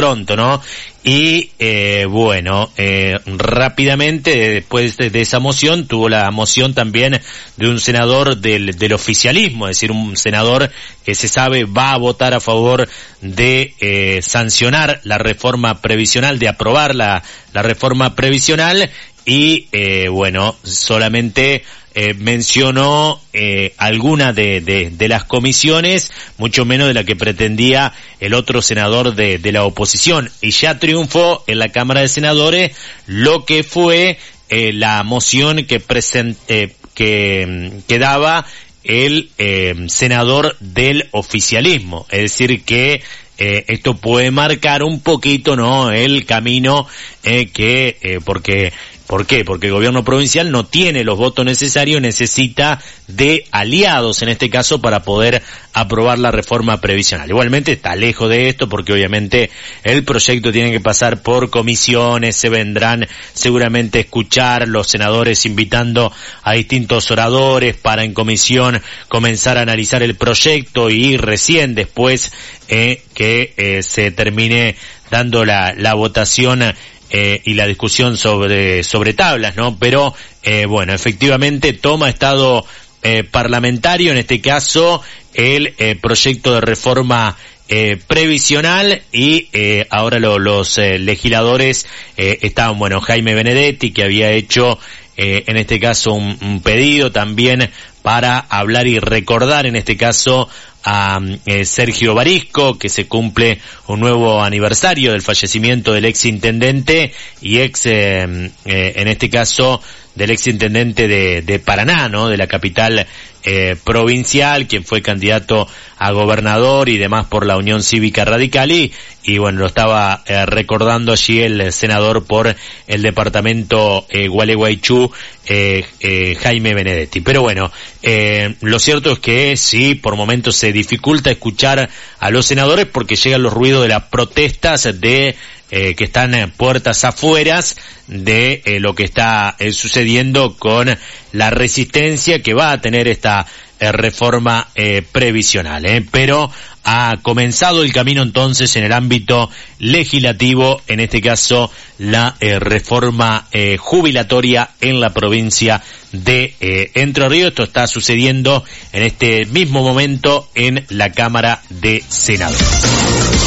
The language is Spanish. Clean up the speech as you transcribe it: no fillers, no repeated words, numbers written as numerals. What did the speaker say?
pronto, ¿no? Y rápidamente después de esa moción tuvo la moción también de un senador del oficialismo, es decir, un senador que se sabe va a votar a favor de sancionar la reforma previsional, de aprobar la reforma previsional y solamente mencionó alguna de las comisiones, mucho menos de la que pretendía el otro senador de la oposición, y ya triunfó en la Cámara de Senadores lo que fue la moción que daba el senador del oficialismo, es decir que esto puede marcar un poquito, ¿no?, el camino ¿Por qué? Porque el gobierno provincial no tiene los votos necesarios, necesita de aliados en este caso para poder aprobar la reforma previsional. Igualmente está lejos de esto porque obviamente el proyecto tiene que pasar por comisiones, se vendrán seguramente a escuchar los senadores invitando a distintos oradores para en comisión comenzar a analizar el proyecto y recién después que se termine dando la votación y la discusión sobre tablas, ¿no? Pero, efectivamente toma estado parlamentario, en este caso, el proyecto de reforma previsional y ahora los legisladores estaban, Jaime Benedetti, que había hecho en este caso un pedido también para hablar y recordar en este caso a Sergio Barisco, que se cumple un nuevo aniversario del fallecimiento del ex intendente y en este caso del ex intendente de Paraná, ¿no?, de la capital provincial, quien fue candidato a gobernador y demás por la Unión Cívica Radical y lo estaba recordando allí el senador por el departamento Gualeguaychú, Jaime Benedetti. Pero lo cierto es que sí, por momentos se dificulta escuchar a los senadores porque llegan los ruidos de las protestas que están puertas afueras de lo que está sucediendo con la resistencia que va a tener esta reforma previsional, pero ha comenzado el camino entonces en el ámbito legislativo, en este caso la reforma jubilatoria en la provincia de Entre Ríos. Esto está sucediendo en este mismo momento en la Cámara de Senadores.